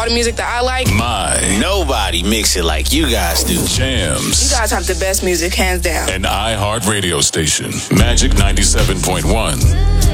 all the music that I like. Nobody mix it like you guys do. Jams. You guys have the best music, hands down. An iHeart radio station. Magic 97.1.